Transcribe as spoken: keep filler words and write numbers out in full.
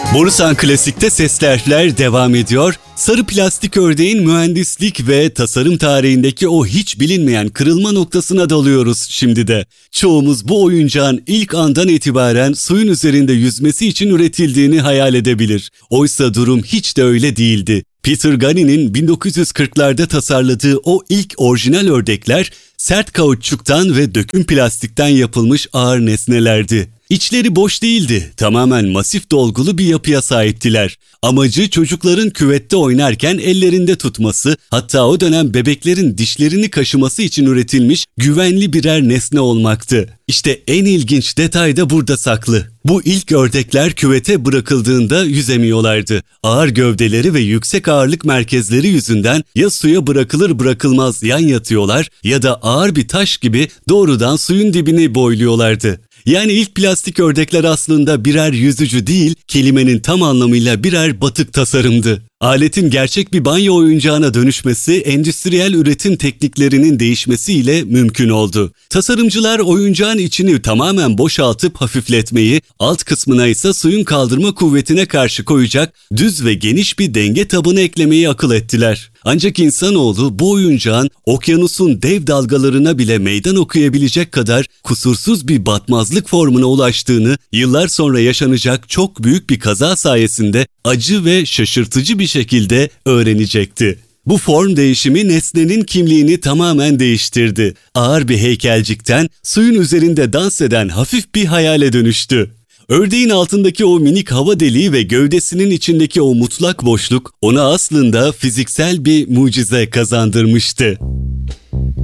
Borusan Klasik'te Sesli Harfler devam ediyor. Sarı plastik ördeğin mühendislik ve tasarım tarihindeki o hiç bilinmeyen kırılma noktasına dalıyoruz şimdi de. Çoğumuz bu oyuncağın ilk andan itibaren suyun üzerinde yüzmesi için üretildiğini hayal edebilir. Oysa durum hiç de öyle değildi. Peter Gunny'nin bin dokuz yüz kırklarda tasarladığı o ilk orijinal ördekler sert kauçuktan ve döküm plastikten yapılmış ağır nesnelerdi. İçleri boş değildi, tamamen masif dolgulu bir yapıya sahiptiler. Amacı çocukların küvette oynarken ellerinde tutması, hatta o dönem bebeklerin dişlerini kaşıması için üretilmiş güvenli birer nesne olmaktı. İşte en ilginç detay da burada saklı. Bu ilk ördekler küvete bırakıldığında yüzemiyorlardı. Ağır gövdeleri ve yüksek ağırlık merkezleri yüzünden ya suya bırakılır bırakılmaz yan yatıyorlar ya da ağır bir taş gibi doğrudan suyun dibini boyluyorlardı. Yani ilk plastik ördekler aslında birer yüzücü değil, kelimenin tam anlamıyla birer batık tasarımdı. Aletin gerçek bir banyo oyuncağına dönüşmesi, endüstriyel üretim tekniklerinin değişmesiyle mümkün oldu. Tasarımcılar oyuncağın içini tamamen boşaltıp hafifletmeyi, alt kısmına ise suyun kaldırma kuvvetine karşı koyacak düz ve geniş bir denge tabanı eklemeyi akıl ettiler. Ancak insanoğlu bu oyuncağın okyanusun dev dalgalarına bile meydan okuyabilecek kadar kusursuz bir batmazlık formuna ulaştığını yıllar sonra yaşanacak çok büyük bir kaza sayesinde acı ve şaşırtıcı bir şekilde öğrenecekti. Bu form değişimi nesnenin kimliğini tamamen değiştirdi. Ağır bir heykelcikten suyun üzerinde dans eden hafif bir hayale dönüştü. Ördeğin altındaki o minik hava deliği ve gövdesinin içindeki o mutlak boşluk ona aslında fiziksel bir mucize kazandırmıştı.